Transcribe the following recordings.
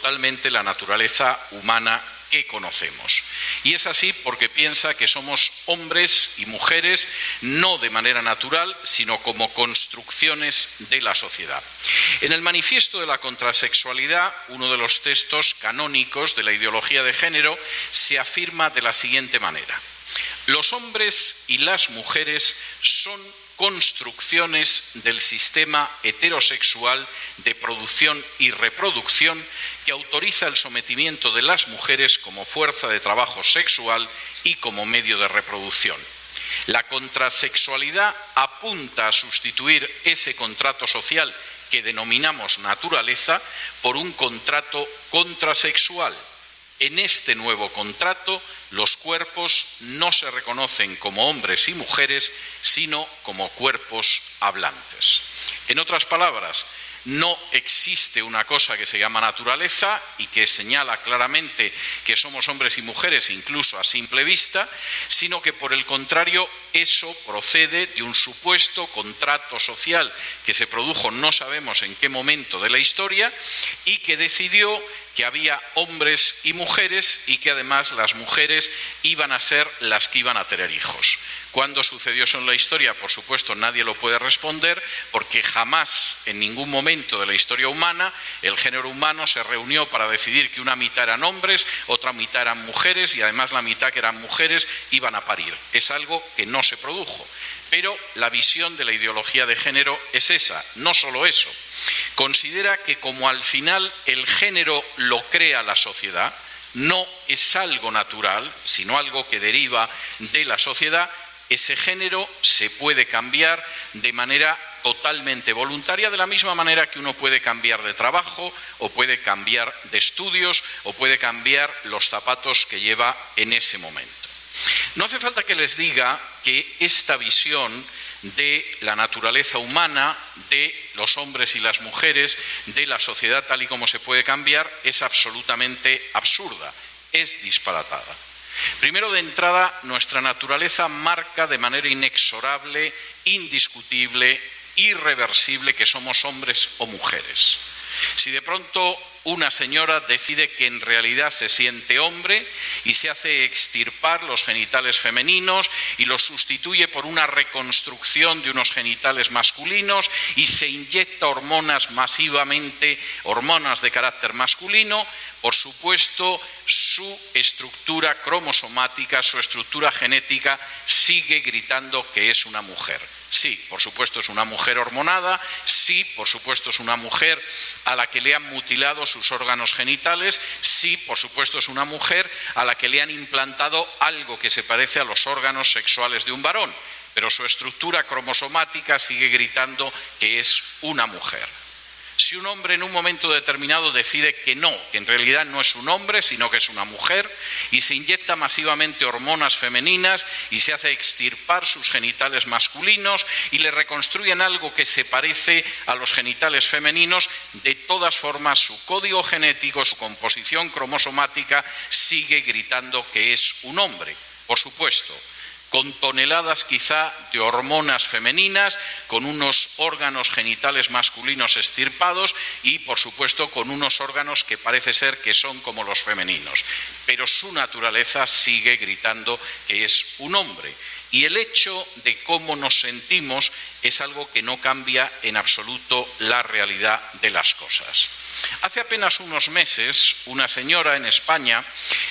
totalmente la naturaleza humana que conocemos. Y es así porque piensa que somos hombres y mujeres no de manera natural, sino como construcciones de la sociedad. En el Manifiesto de la Contrasexualidad, uno de los textos canónicos de la ideología de género, se afirma de la siguiente manera: los hombres y las mujeres son construcciones del sistema heterosexual de producción y reproducción que autoriza el sometimiento de las mujeres como fuerza de trabajo sexual y como medio de reproducción. La contrasexualidad apunta a sustituir ese contrato social que denominamos naturaleza por un contrato contrasexual. En este nuevo contrato, los cuerpos no se reconocen como hombres y mujeres, sino como cuerpos hablantes. En otras palabras, no existe una cosa que se llama naturaleza y que señala claramente que somos hombres y mujeres, incluso a simple vista, sino que por el contrario eso procede de un supuesto contrato social que se produjo no sabemos en qué momento de la historia y que decidió que había hombres y mujeres y que además las mujeres iban a ser las que iban a tener hijos. ¿Cuándo sucedió eso en la historia? Por supuesto, nadie lo puede responder porque jamás, en ningún momento de la historia humana, el género humano se reunió para decidir que una mitad eran hombres, otra mitad eran mujeres y además la mitad que eran mujeres iban a parir. Es algo que no se produjo. Pero la visión de la ideología de género es esa, no solo eso. Considera que como al final el género lo crea la sociedad, no es algo natural, sino algo que deriva de la sociedad, ese género se puede cambiar de manera totalmente voluntaria, de la misma manera que uno puede cambiar de trabajo o puede cambiar de estudios o puede cambiar los zapatos que lleva en ese momento. No hace falta que les diga que esta visión de la naturaleza humana, de los hombres y las mujeres, de la sociedad tal y como se puede cambiar, es absolutamente absurda, es disparatada. Primero, de entrada, nuestra naturaleza marca de manera inexorable, indiscutible, irreversible que somos hombres o mujeres. Si de pronto una señora decide que en realidad se siente hombre y se hace extirpar los genitales femeninos y los sustituye por una reconstrucción de unos genitales masculinos y se inyecta hormonas masivamente, hormonas de carácter masculino, por supuesto su estructura cromosomática, su estructura genética sigue gritando que es una mujer. Sí, por supuesto es una mujer hormonada, sí, por supuesto es una mujer a la que le han mutilado sus órganos genitales, sí, por supuesto es una mujer a la que le han implantado algo que se parece a los órganos sexuales de un varón, pero su estructura cromosomática sigue gritando que es una mujer. Si un hombre en un momento determinado decide que no, que en realidad no es un hombre, sino que es una mujer, y se inyecta masivamente hormonas femeninas y se hace extirpar sus genitales masculinos y le reconstruyen algo que se parece a los genitales femeninos, de todas formas su código genético, su composición cromosomática sigue gritando que es un hombre, por supuesto, con toneladas quizá de hormonas femeninas, con unos órganos genitales masculinos extirpados y, por supuesto, con unos órganos que parece ser que son como los femeninos. Pero su naturaleza sigue gritando que es un hombre. Y el hecho de cómo nos sentimos es algo que no cambia en absoluto la realidad de las cosas. Hace apenas unos meses, una señora en España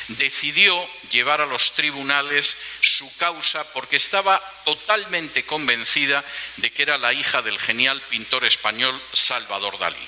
decidió llevar a los tribunales su causa porque estaba totalmente convencida de que era la hija del genial pintor español Salvador Dalí.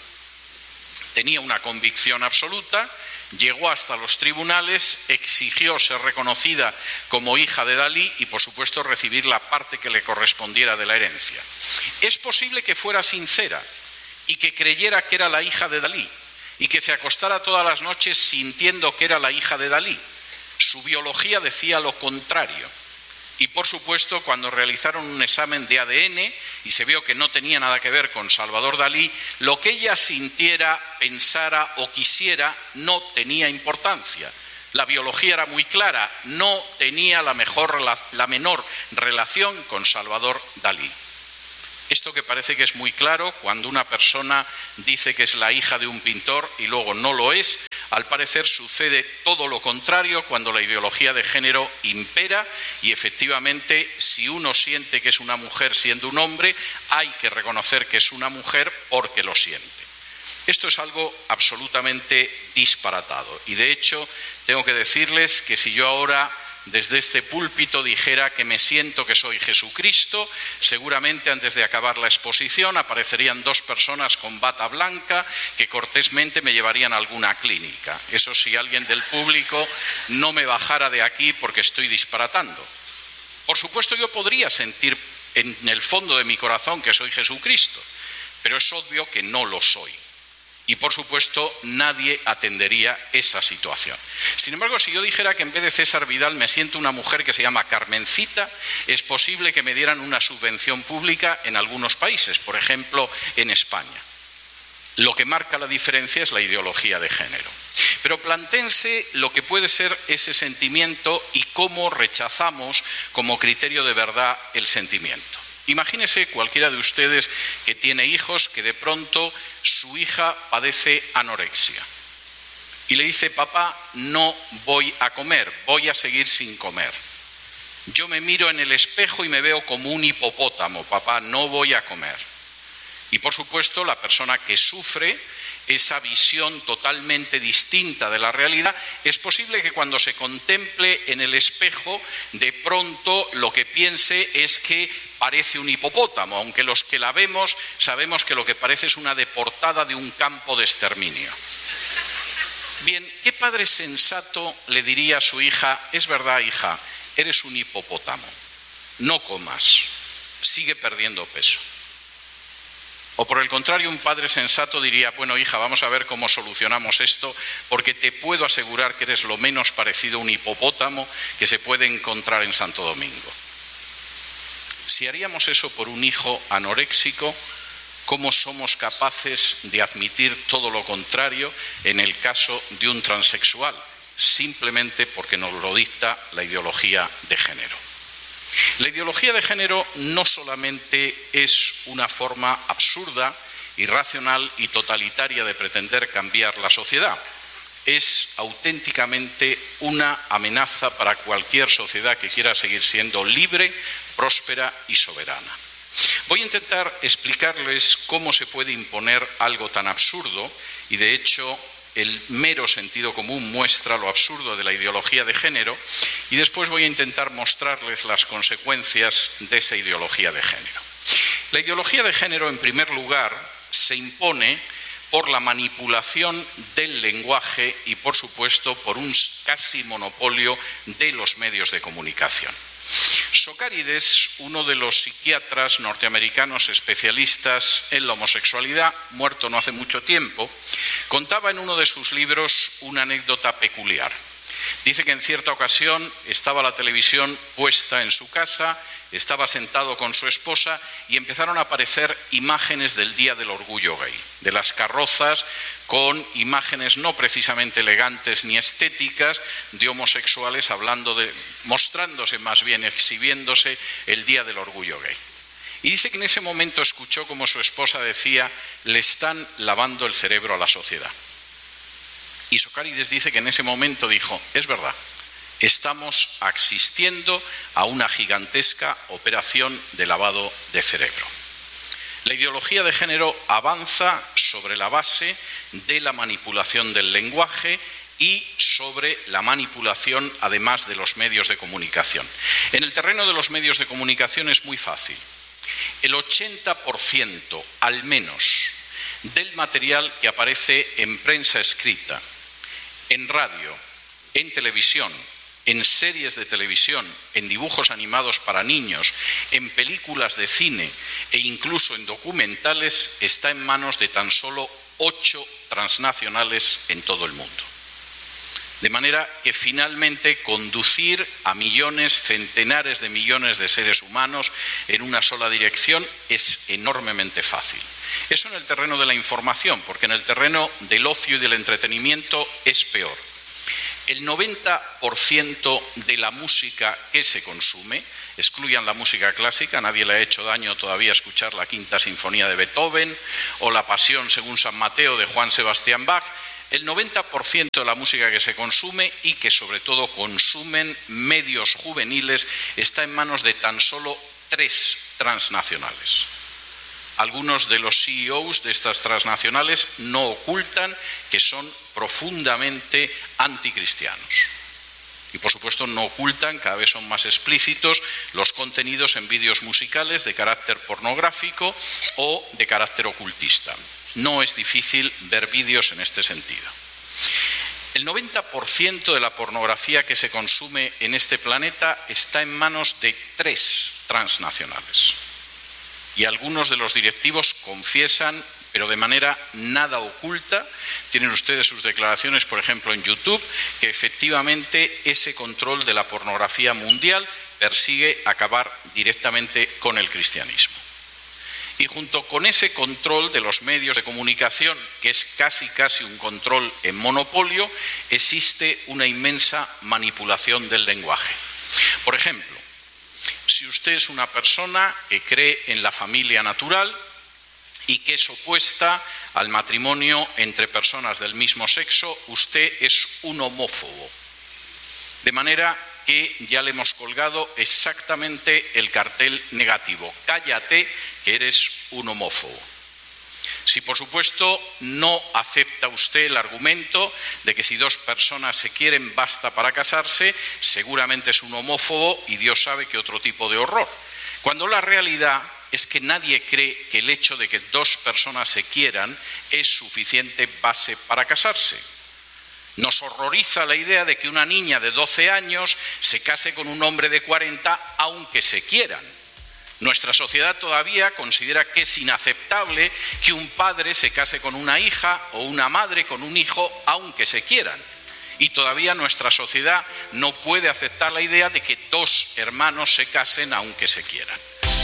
Tenía una convicción absoluta, llegó hasta los tribunales, exigió ser reconocida como hija de Dalí y, por supuesto, recibir la parte que le correspondiera de la herencia. Es posible que fuera sincera y que creyera que era la hija de Dalí y que se acostara todas las noches sintiendo que era la hija de Dalí. Su biología decía lo contrario. Y, por supuesto, cuando realizaron un examen de ADN y se vio que no tenía nada que ver con Salvador Dalí, lo que ella sintiera, pensara o quisiera no tenía importancia. La biología era muy clara, no tenía la menor relación con Salvador Dalí. Esto que parece que es muy claro cuando una persona dice que es la hija de un pintor y luego no lo es, Al parecer sucede todo lo contrario cuando la ideología de género impera y efectivamente si uno siente que es una mujer siendo un hombre, hay que reconocer que es una mujer porque lo siente. Esto es algo absolutamente disparatado y de hecho tengo que decirles que si yo ahora desde este púlpito dijera que me siento que soy Jesucristo, seguramente antes de acabar la exposición aparecerían 2 personas con bata blanca que cortésmente me llevarían a alguna clínica. Eso si alguien del público no me bajara de aquí porque estoy disparatando. Por supuesto yo podría sentir en el fondo de mi corazón que soy Jesucristo, pero es obvio que no lo soy. Y, por supuesto, nadie atendería esa situación. Sin embargo, si yo dijera que en vez de César Vidal me siento una mujer que se llama Carmencita, es posible que me dieran una subvención pública en algunos países, por ejemplo, en España. Lo que marca la diferencia es la ideología de género. Pero plantéense lo que puede ser ese sentimiento y cómo rechazamos como criterio de verdad el sentimiento. Imagínese cualquiera de ustedes que tiene hijos que de pronto su hija padece anorexia y le dice: papá, no voy a comer, voy a seguir sin comer. Yo me miro en el espejo y me veo como un hipopótamo, papá, no voy a comer. Y por supuesto la persona que sufre esa visión totalmente distinta de la realidad, es posible que cuando se contemple en el espejo, de pronto lo que piense es que parece un hipopótamo, aunque los que la vemos sabemos que lo que parece es una deportada de un campo de exterminio. Bien, ¿qué padre sensato le diría a su hija: es verdad, hija, eres un hipopótamo, no comas, sigue perdiendo peso? O por el contrario, un padre sensato diría: bueno, hija, vamos a ver cómo solucionamos esto, porque te puedo asegurar que eres lo menos parecido a un hipopótamo que se puede encontrar en Santo Domingo. Si haríamos eso por un hijo anoréxico, ¿cómo somos capaces de admitir todo lo contrario en el caso de un transexual? Simplemente porque nos lo dicta la ideología de género. La ideología de género no solamente es una forma absurda, irracional y totalitaria de pretender cambiar la sociedad, es auténticamente una amenaza para cualquier sociedad que quiera seguir siendo libre, próspera y soberana. Voy a intentar explicarles cómo se puede imponer algo tan absurdo y, de hecho, el mero sentido común muestra lo absurdo de la ideología de género, y después voy a intentar mostrarles las consecuencias de esa ideología de género. La ideología de género, en primer lugar, se impone por la manipulación del lenguaje y, por supuesto, por un casi monopolio de los medios de comunicación. Socárides, uno de los psiquiatras norteamericanos especialistas en la homosexualidad, muerto no hace mucho tiempo, contaba en uno de sus libros una anécdota peculiar. Dice que en cierta ocasión estaba la televisión puesta en su casa, estaba sentado con su esposa y empezaron a aparecer imágenes del Día del Orgullo Gay, de las carrozas con imágenes no precisamente elegantes ni estéticas de homosexuales mostrándose más bien, exhibiéndose el Día del Orgullo Gay. Y dice que en ese momento escuchó como su esposa decía: le están lavando el cerebro a la sociedad. Y Socárides dice que en ese momento dijo: es verdad, estamos asistiendo a una gigantesca operación de lavado de cerebro. La ideología de género avanza sobre la base de la manipulación del lenguaje y sobre la manipulación, además, de los medios de comunicación. En el terreno de los medios de comunicación es muy fácil. El 80% al menos del material que aparece en prensa escrita, en radio, en televisión, en series de televisión, en dibujos animados para niños, en películas de cine e incluso en documentales, está en manos de tan solo 8 transnacionales en todo el mundo. De manera que finalmente conducir a millones, centenares de millones de seres humanos en una sola dirección es enormemente fácil. Eso en el terreno de la información, porque en el terreno del ocio y del entretenimiento es peor. El 90% de la música que se consume, excluyan la música clásica, nadie le ha hecho daño todavía escuchar la Quinta Sinfonía de Beethoven o la Pasión según San Mateo de Juan Sebastián Bach, el 90% de la música que se consume y que sobre todo consumen medios juveniles está en manos de tan solo 3 transnacionales. Algunos de los CEOs de estas transnacionales no ocultan que son profundamente anticristianos. Y por supuesto no ocultan, cada vez son más explícitos, los contenidos en vídeos musicales de carácter pornográfico o de carácter ocultista. No es difícil ver vídeos en este sentido. El 90% de la pornografía que se consume en este planeta está en manos de 3 transnacionales. Y algunos de los directivos confiesan, pero de manera nada oculta, tienen ustedes sus declaraciones, por ejemplo, en YouTube, que efectivamente ese control de la pornografía mundial persigue acabar directamente con el cristianismo. Y junto con ese control de los medios de comunicación, que es casi un control en monopolio, existe una inmensa manipulación del lenguaje. Por ejemplo, si usted es una persona que cree en la familia natural y que es opuesta al matrimonio entre personas del mismo sexo, usted es un homófobo. De manera que ya le hemos colgado exactamente el cartel negativo. Cállate, que eres un homófobo. Si por supuesto no acepta usted el argumento de que si 2 personas se quieren basta para casarse, seguramente es un homófobo y Dios sabe que otro tipo de horror. Cuando la realidad es que nadie cree que el hecho de que 2 personas se quieran es suficiente base para casarse. Nos horroriza la idea de que una niña de 12 años se case con un hombre de 40 aunque se quieran. Nuestra sociedad todavía considera que es inaceptable que un padre se case con una hija o una madre con un hijo aunque se quieran. Y todavía nuestra sociedad no puede aceptar la idea de que 2 hermanos se casen aunque se quieran.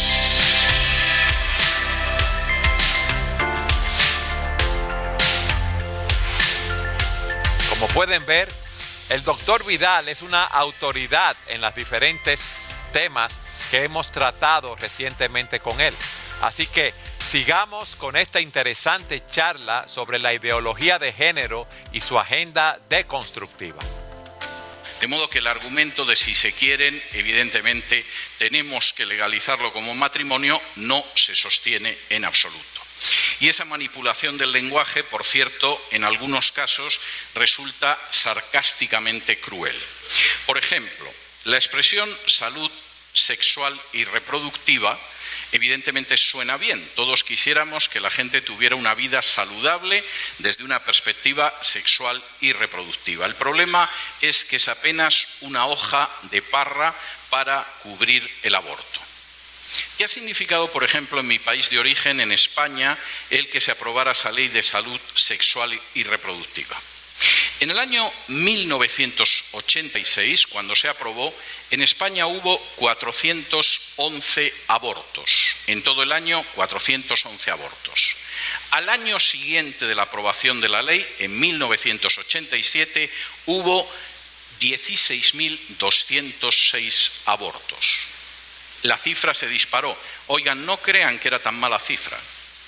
Como pueden ver, el doctor Vidal es una autoridad en los diferentes temas que hemos tratado recientemente con él. Así que sigamos con esta interesante charla sobre la ideología de género y su agenda deconstructiva. De modo que el argumento de si se quieren, evidentemente tenemos que legalizarlo como matrimonio, no se sostiene en absoluto. Y esa manipulación del lenguaje, por cierto, en algunos casos resulta sarcásticamente cruel. Por ejemplo, la expresión salud sexual y reproductiva evidentemente suena bien. Todos quisiéramos que la gente tuviera una vida saludable desde una perspectiva sexual y reproductiva. El problema es que es apenas una hoja de parra para cubrir el aborto. ¿Qué ha significado, por ejemplo, en mi país de origen, en España, el que se aprobara esa ley de salud sexual y reproductiva? En el año 1986, cuando se aprobó, en España hubo 411 abortos. En todo el año, 411 abortos. Al año siguiente de la aprobación de la ley, en 1987, hubo 16.206 abortos. La cifra se disparó. Oigan, no crean que era tan mala cifra.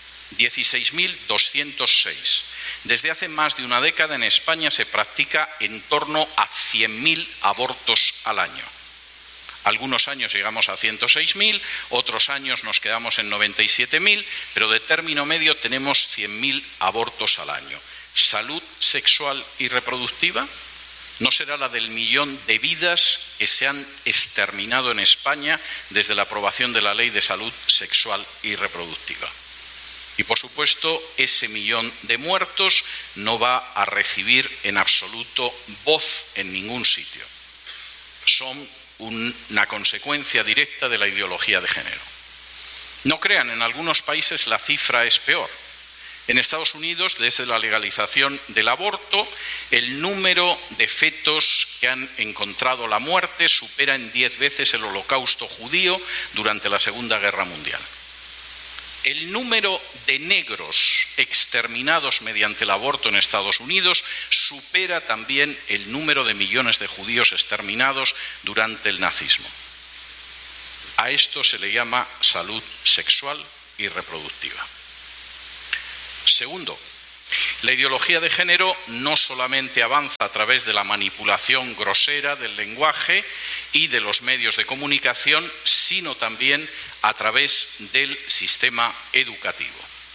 16.206. Desde hace más de una década en España se practica en torno a 100.000 abortos al año. Algunos años llegamos a 106.000, otros años nos quedamos en 97.000, pero de término medio tenemos 100.000 abortos al año. ¿Salud sexual y reproductiva? ¿No será la del millón de vidas que se han exterminado en España desde la aprobación de la Ley de Salud Sexual y Reproductiva? Y por supuesto, ese millón de muertos no va a recibir en absoluto voz en ningún sitio. Son una consecuencia directa de la ideología de género. No crean, en algunos países la cifra es peor. En Estados Unidos, desde la legalización del aborto, el número de fetos que han encontrado la muerte supera en 10 veces el Holocausto judío durante la Segunda Guerra Mundial. el número de negros exterminados mediante el aborto en Estados Unidos supera también el número de millones de judíos exterminados durante el nazismo. A esto se le llama salud sexual y reproductiva. Segundo, la ideología de género no solamente avanza a través de la manipulación grosera del lenguaje y de los medios de comunicación, sino también a través del sistema educativo.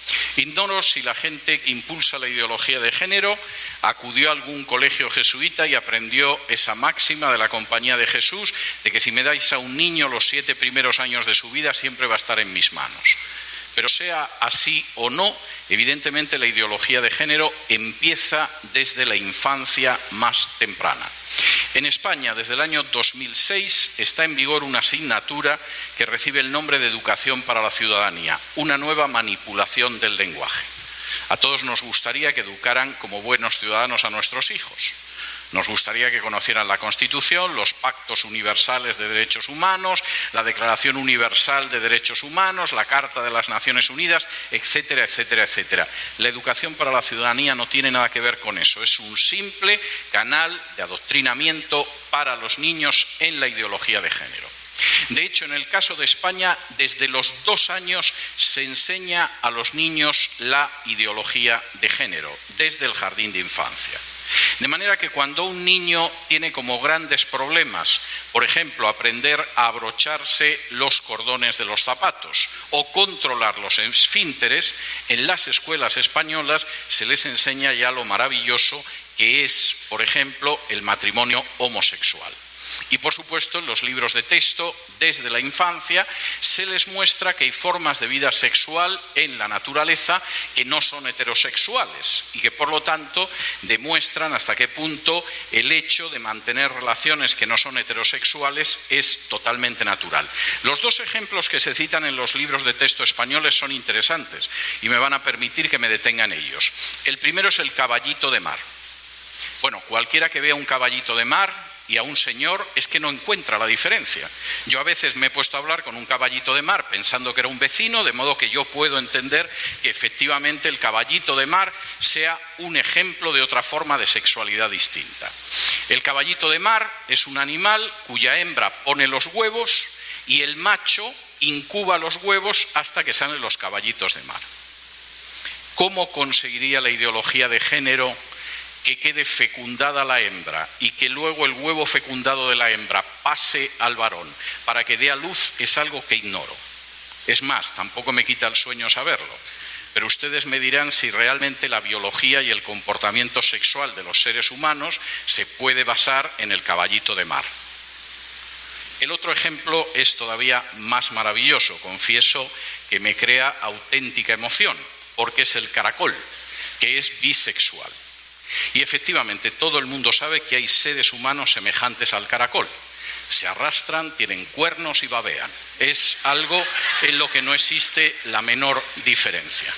Ignoro si la gente que impulsa la ideología de género acudió a algún colegio jesuita y aprendió esa máxima de la Compañía de Jesús, de que si me dais a un niño los 7 primeros años de su vida siempre va a estar en mis manos. Pero sea así o no, evidentemente la ideología de género empieza desde la infancia más temprana. En España, desde el año 2006, está en vigor una asignatura que recibe el nombre de Educación para la Ciudadanía, una nueva manipulación del lenguaje. A todos nos gustaría que educaran como buenos ciudadanos a nuestros hijos. Nos gustaría que conocieran la Constitución, los pactos universales de derechos humanos, la Declaración Universal de Derechos Humanos, la Carta de las Naciones Unidas, etcétera, etcétera, etcétera. La educación para la ciudadanía no tiene nada que ver con eso. Es un simple canal de adoctrinamiento para los niños en la ideología de género. De hecho, en el caso de España, desde los 2 años se enseña a los niños la ideología de género, desde el jardín de infancia. De manera que cuando un niño tiene como grandes problemas, por ejemplo, aprender a abrocharse los cordones de los zapatos o controlar los esfínteres, en las escuelas españolas se les enseña ya lo maravilloso que es, por ejemplo, el matrimonio homosexual. Y, por supuesto, en los libros de texto, desde la infancia, se les muestra que hay formas de vida sexual en la naturaleza que no son heterosexuales y que, por lo tanto, demuestran hasta qué punto el hecho de mantener relaciones que no son heterosexuales es totalmente natural. Los 2 ejemplos que se citan en los libros de texto españoles son interesantes y me van a permitir que me detenga en ellos. El primero es el caballito de mar. Bueno, cualquiera que vea un caballito de mar y a un señor es que no encuentra la diferencia. Yo a veces me he puesto a hablar con un caballito de mar pensando que era un vecino, de modo que yo puedo entender que efectivamente el caballito de mar sea un ejemplo de otra forma de sexualidad distinta. El caballito de mar es un animal cuya hembra pone los huevos y el macho incuba los huevos hasta que salen los caballitos de mar. ¿Cómo conseguiría la ideología de género que quede fecundada la hembra y que luego el huevo fecundado de la hembra pase al varón para que dé a luz? Es algo que ignoro. Es más, tampoco me quita el sueño saberlo. Pero ustedes me dirán si realmente la biología y el comportamiento sexual de los seres humanos se puede basar en el caballito de mar. El otro ejemplo es todavía más maravilloso. Confieso que me crea auténtica emoción, porque es el caracol, que es bisexual. Y efectivamente todo el mundo sabe que hay seres humanos semejantes al caracol. Se arrastran, tienen cuernos y babean. Es algo en lo que no existe la menor diferencia.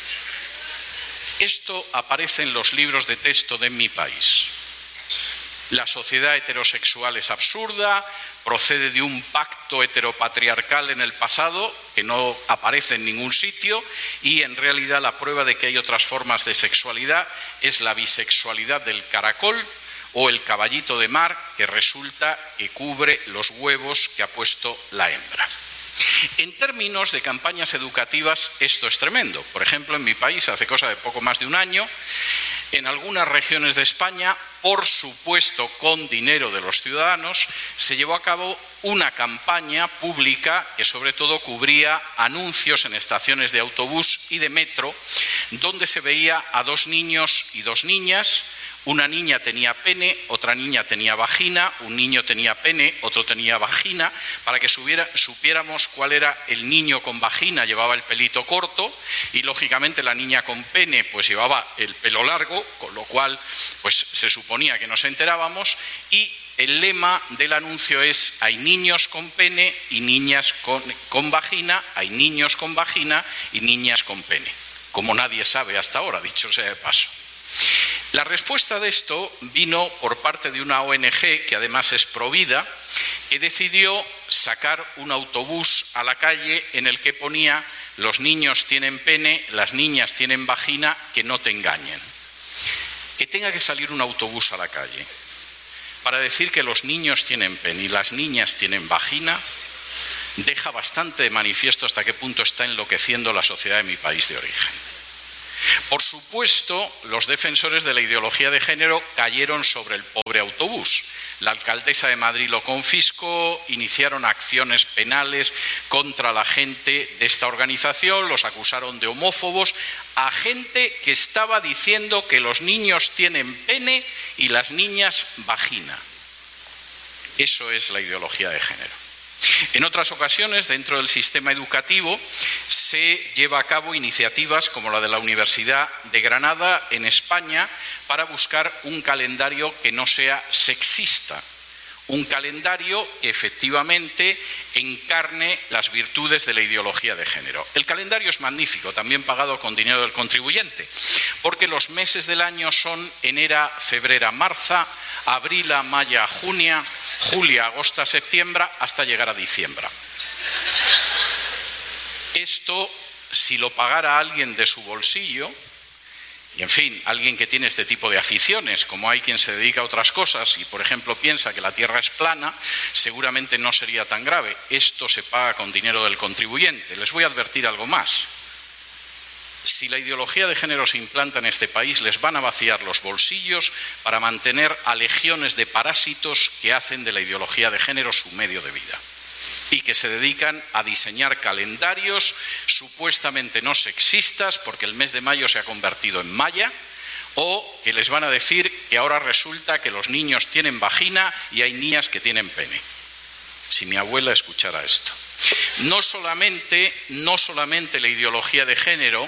Esto aparece en los libros de texto de mi país. La sociedad heterosexual es absurda, procede de un pacto heteropatriarcal en el pasado que no aparece en ningún sitio y en realidad la prueba de que hay otras formas de sexualidad es la bisexualidad del caracol o el caballito de mar, que resulta que cubre los huevos que ha puesto la hembra. En términos de campañas educativas esto es tremendo. Por ejemplo, en mi país, hace cosa de poco más de un año, en algunas regiones de España, por supuesto con dinero de los ciudadanos, se llevó a cabo una campaña pública que sobre todo cubría anuncios en estaciones de autobús y de metro, donde se veía a 2 niños y 2 niñas. Una niña tenía pene, otra niña tenía vagina, un niño tenía pene, otro tenía vagina. Para que supiéramos cuál era el niño con vagina, llevaba el pelito corto, y lógicamente la niña con pene pues llevaba el pelo largo, con lo cual pues se suponía que nos enterábamos. Y el lema del anuncio es: hay niños con pene y niñas con vagina, hay niños con vagina y niñas con pene. Como nadie sabe hasta ahora, dicho sea de paso. La respuesta de esto vino por parte de una ONG, que además es provida, que decidió sacar un autobús a la calle en el que ponía: los niños tienen pene, las niñas tienen vagina, que no te engañen. Que tenga que salir un autobús a la calle para decir que los niños tienen pene y las niñas tienen vagina deja bastante de manifiesto hasta qué punto está enloqueciendo la sociedad de mi país de origen. Por supuesto, los defensores de la ideología de género cayeron sobre el pobre autobús. La alcaldesa de Madrid lo confiscó, iniciaron acciones penales contra la gente de esta organización, los acusaron de homófobos, a gente que estaba diciendo que los niños tienen pene y las niñas vagina. Eso es la ideología de género. En otras ocasiones, dentro del sistema educativo, se lleva a cabo iniciativas como la de la Universidad de Granada, en España, para buscar un calendario que no sea sexista, un calendario que efectivamente encarne las virtudes de la ideología de género. El calendario es magnífico, también pagado con dinero del contribuyente, porque los meses del año son enero, febrero, marzo, abril, mayo, junio, julio, agosto, septiembre, hasta llegar a diciembre. Esto, si lo pagara alguien de su bolsillo, y en fin, alguien que tiene este tipo de aficiones, como hay quien se dedica a otras cosas y por ejemplo piensa que la Tierra es plana, seguramente no sería tan grave. Esto se paga con dinero del contribuyente. Les voy a advertir algo más. Si la ideología de género se implanta en este país, les van a vaciar los bolsillos para mantener a legiones de parásitos que hacen de la ideología de género su medio de vida y que se dedican a diseñar calendarios supuestamente no sexistas, porque el mes de mayo se ha convertido en maya, o que les van a decir que ahora resulta que los niños tienen vagina y hay niñas que tienen pene. Si mi abuela escuchara esto. No solamente la ideología de género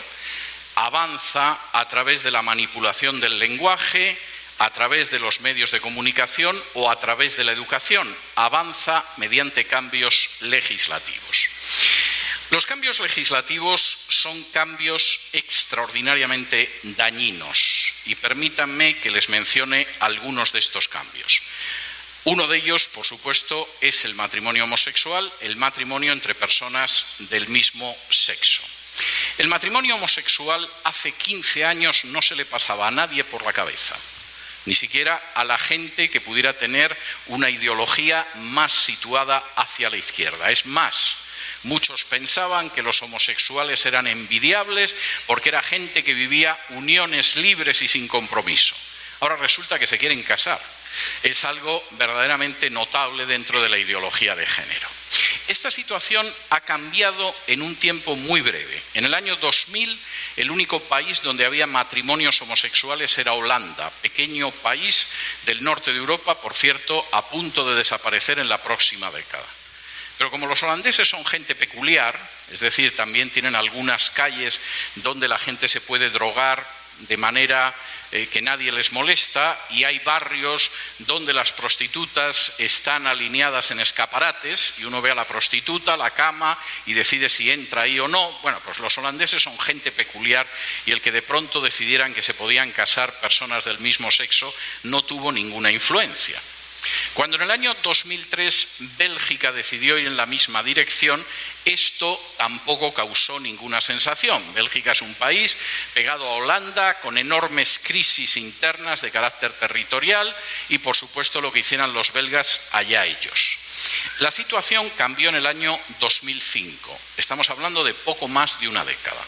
avanza a través de la manipulación del lenguaje, a través de los medios de comunicación o a través de la educación, avanza mediante cambios legislativos. Los cambios legislativos son cambios extraordinariamente dañinos y permítanme que les mencione algunos de estos cambios. Uno de ellos, por supuesto, es el matrimonio homosexual, el matrimonio entre personas del mismo sexo. El matrimonio homosexual hace 15 años no se le pasaba a nadie por la cabeza, ni siquiera a la gente que pudiera tener una ideología más situada hacia la izquierda. Es más, muchos pensaban que los homosexuales eran envidiables porque era gente que vivía uniones libres y sin compromiso. Ahora resulta que se quieren casar. Es algo verdaderamente notable dentro de la ideología de género. Esta situación ha cambiado en un tiempo muy breve. En el año 2000, el único país donde había matrimonios homosexuales era Holanda, pequeño país del norte de Europa, por cierto, a punto de desaparecer en la próxima década. Pero como los holandeses son gente peculiar, es decir, también tienen algunas calles donde la gente se puede drogar de manera que nadie les molesta, y hay barrios donde las prostitutas están alineadas en escaparates y uno ve a la prostituta, la cama y decide si entra ahí o no. Bueno, pues los holandeses son gente peculiar y el que de pronto decidieran que se podían casar personas del mismo sexo no tuvo ninguna influencia. Cuando en el año 2003 Bélgica decidió ir en la misma dirección, esto tampoco causó ninguna sensación. Bélgica es un país pegado a Holanda, con enormes crisis internas de carácter territorial y, por supuesto, lo que hicieran los belgas, allá ellos. La situación cambió en el año 2005. Estamos hablando de poco más de una década.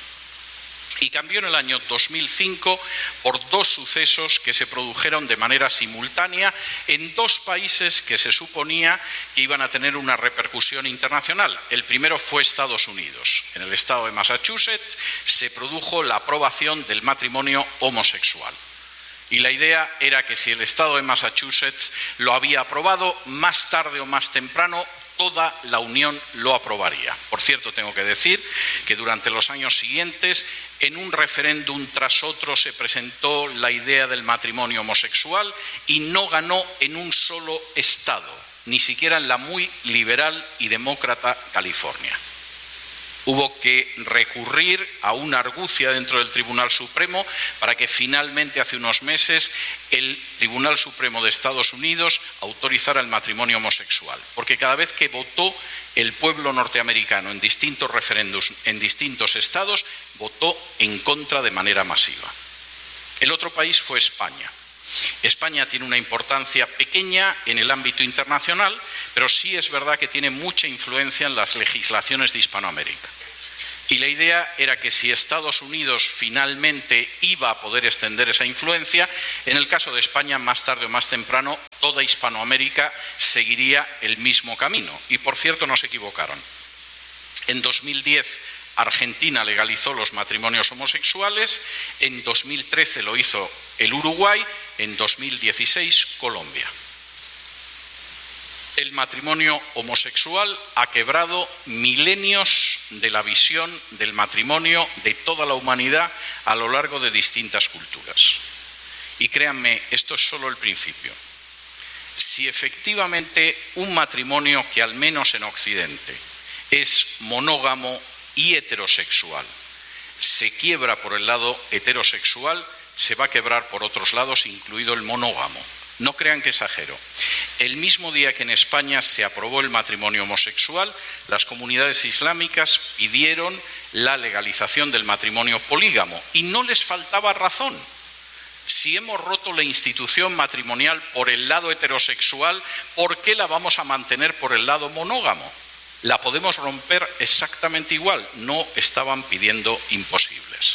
Y cambió en el año 2005 por dos sucesos que se produjeron de manera simultánea en dos países que se suponía que iban a tener una repercusión internacional. El primero fue Estados Unidos. En el estado de Massachusetts se produjo la aprobación del matrimonio homosexual. Y la idea era que si el estado de Massachusetts lo había aprobado, más tarde o más temprano toda la Unión lo aprobaría. Por cierto, tengo que decir que durante los años siguientes, en un referéndum tras otro, se presentó la idea del matrimonio homosexual y no ganó en un solo estado, ni siquiera en la muy liberal y demócrata California. Hubo que recurrir a una argucia dentro del Tribunal Supremo para que finalmente hace unos meses el Tribunal Supremo de Estados Unidos autorizara el matrimonio homosexual. Porque cada vez que votó el pueblo norteamericano en distintos referéndums en distintos estados, votó en contra de manera masiva. El otro país fue España. España tiene una importancia pequeña en el ámbito internacional, pero sí es verdad que tiene mucha influencia en las legislaciones de Hispanoamérica. Y la idea era que si Estados Unidos finalmente iba a poder extender esa influencia, en el caso de España, más tarde o más temprano, toda Hispanoamérica seguiría el mismo camino. Y por cierto, no se equivocaron. En 2010, Argentina legalizó los matrimonios homosexuales, en 2013 lo hizo el Uruguay, en 2016 Colombia. El matrimonio homosexual ha quebrado milenios de la visión del matrimonio de toda la humanidad a lo largo de distintas culturas. Y créanme, esto es solo el principio. Si efectivamente un matrimonio que al menos en Occidente es monógamo y heterosexual se quiebra por el lado heterosexual, se va a quebrar por otros lados, incluido el monógamo. No crean que exagero. El mismo día que en España se aprobó el matrimonio homosexual, las comunidades islámicas pidieron la legalización del matrimonio polígamo y no les faltaba razón. Si hemos roto la institución matrimonial por el lado heterosexual, ¿por qué la vamos a mantener por el lado monógamo? La podemos romper exactamente igual, no estaban pidiendo imposibles.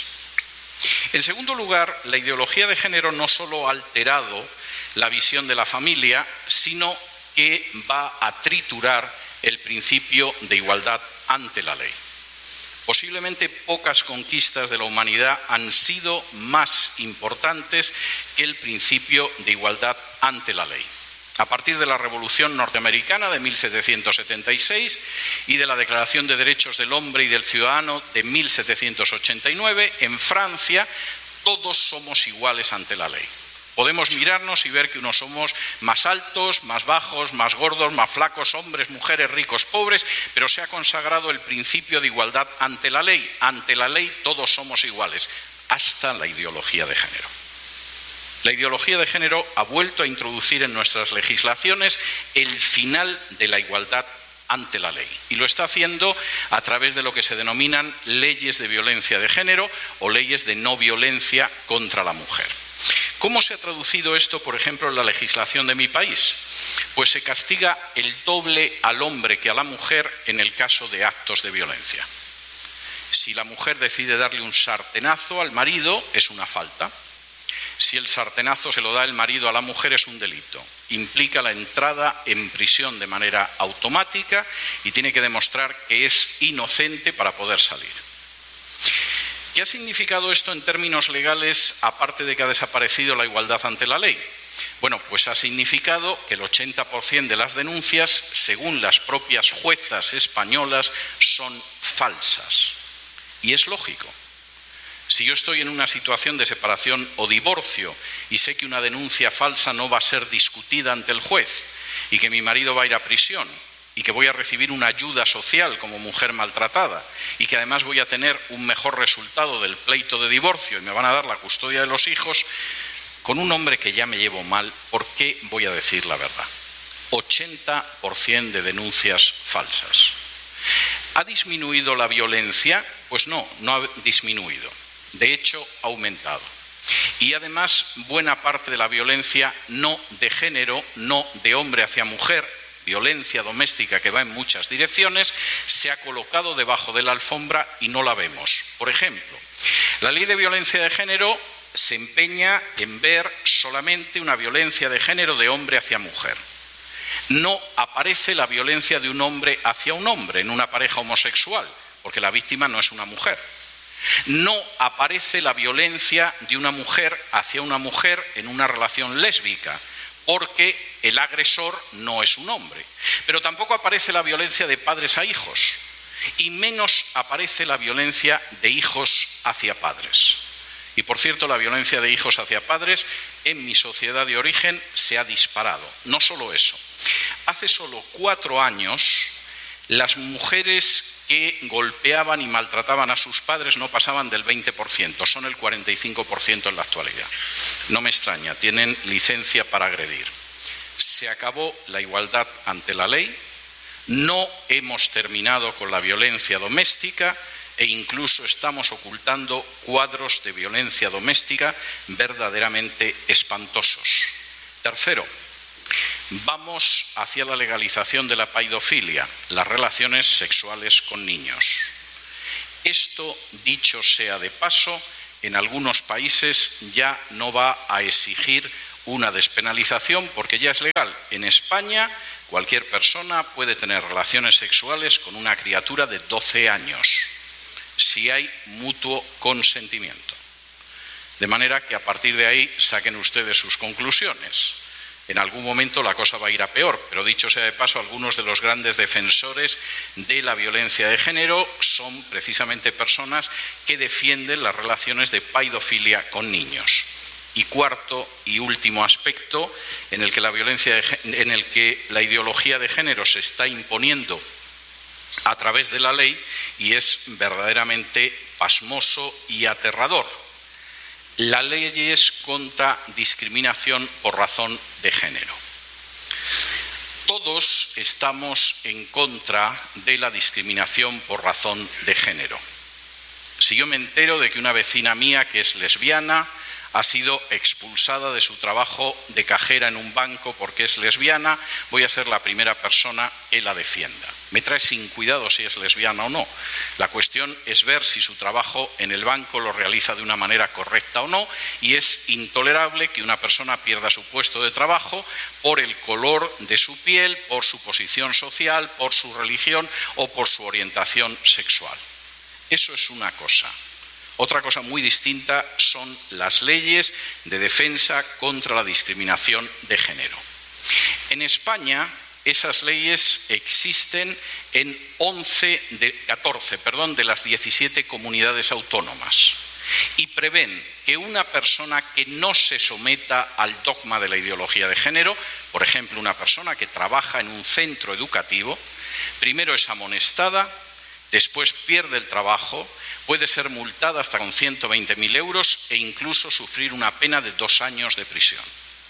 En segundo lugar, la ideología de género no solo ha alterado la visión de la familia, sino que va a triturar el principio de igualdad ante la ley. Posiblemente pocas conquistas de la humanidad han sido más importantes que el principio de igualdad ante la ley. A partir de la Revolución Norteamericana de 1776 y de la Declaración de Derechos del Hombre y del Ciudadano de 1789, en Francia todos somos iguales ante la ley. Podemos mirarnos y ver que unos somos más altos, más bajos, más gordos, más flacos, hombres, mujeres, ricos, pobres, pero se ha consagrado el principio de igualdad ante la ley. Ante la ley todos somos iguales, hasta la ideología de género. La ideología de género ha vuelto a introducir en nuestras legislaciones el final de la igualdad ante la ley. Y lo está haciendo a través de lo que se denominan leyes de violencia de género o leyes de no violencia contra la mujer. ¿Cómo se ha traducido esto, por ejemplo, en la legislación de mi país? Pues se castiga el doble al hombre que a la mujer en el caso de actos de violencia. Si la mujer decide darle un sartenazo al marido, es una falta. Si el sartenazo se lo da el marido a la mujer, es un delito. Implica la entrada en prisión de manera automática y tiene que demostrar que es inocente para poder salir. ¿Qué ha significado esto en términos legales, aparte de que ha desaparecido la igualdad ante la ley? Bueno, pues ha significado que el 80% de las denuncias, según las propias juezas españolas, son falsas. Y es lógico. Si yo estoy en una situación de separación o divorcio y sé que una denuncia falsa no va a ser discutida ante el juez y que mi marido va a ir a prisión y que voy a recibir una ayuda social como mujer maltratada y que además voy a tener un mejor resultado del pleito de divorcio y me van a dar la custodia de los hijos, con un hombre que ya me llevo mal, ¿por qué voy a decir la verdad? 80% de denuncias falsas. ¿Ha disminuido la violencia? Pues no, no ha disminuido. De hecho, ha aumentado. Y además, buena parte de la violencia no de género, no de hombre hacia mujer, violencia doméstica que va en muchas direcciones, se ha colocado debajo de la alfombra y no la vemos. Por ejemplo, la ley de violencia de género se empeña en ver solamente una violencia de género de hombre hacia mujer. No aparece la violencia de un hombre hacia un hombre en una pareja homosexual, porque la víctima no es una mujer. No aparece la violencia de una mujer hacia una mujer en una relación lésbica, porque el agresor no es un hombre. Pero tampoco aparece la violencia de padres a hijos, y menos aparece la violencia de hijos hacia padres. Y por cierto, la violencia de hijos hacia padres en mi sociedad de origen se ha disparado. No solo eso. Hace solo 4 años, las mujeres que golpeaban y maltrataban a sus padres no pasaban del 20%, son el 45% en la actualidad. No me extraña, tienen licencia para agredir. Se acabó la igualdad ante la ley, no hemos terminado con la violencia doméstica e incluso estamos ocultando cuadros de violencia doméstica verdaderamente espantosos. Tercero, vamos hacia la legalización de la paidofilia, las relaciones sexuales con niños. Esto, dicho sea de paso, en algunos países ya no va a exigir una despenalización porque ya es legal. En España, cualquier persona puede tener relaciones sexuales con una criatura de 12 años, si hay mutuo consentimiento. De manera que a partir de ahí saquen ustedes sus conclusiones. En algún momento la cosa va a ir a peor, pero dicho sea de paso, algunos de los grandes defensores de la violencia de género son precisamente personas que defienden las relaciones de paidofilia con niños. Y cuarto y último aspecto en el que la ideología de género se está imponiendo a través de la ley y es verdaderamente pasmoso y aterrador. La ley es contra discriminación por razón de género. Todos estamos en contra de la discriminación por razón de género. Si yo me entero de que una vecina mía que es lesbiana ha sido expulsada de su trabajo de cajera en un banco porque es lesbiana, voy a ser la primera persona que la defienda. Me trae sin cuidado si es lesbiana o no. La cuestión es ver si su trabajo en el banco lo realiza de una manera correcta o no, y es intolerable que una persona pierda su puesto de trabajo por el color de su piel, por su posición social, por su religión o por su orientación sexual. Eso es una cosa. Otra cosa muy distinta son las leyes de defensa contra la discriminación de género. En España, esas leyes existen en 14 de las 17 comunidades autónomas y prevén que una persona que no se someta al dogma de la ideología de género, por ejemplo, una persona que trabaja en un centro educativo, primero es amonestada, después pierde el trabajo, puede ser multada hasta con 120.000 euros e incluso sufrir una pena de 2 años de prisión.